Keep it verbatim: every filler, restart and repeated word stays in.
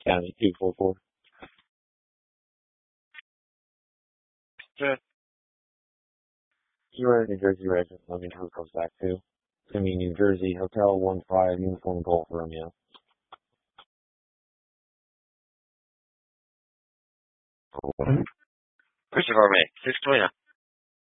County two four four. Good. You're in New Jersey resident. Let me know who it goes back to. It's going to be New Jersey Hotel one five Uniform Golf Romeo. Christopher, mate. six twenty.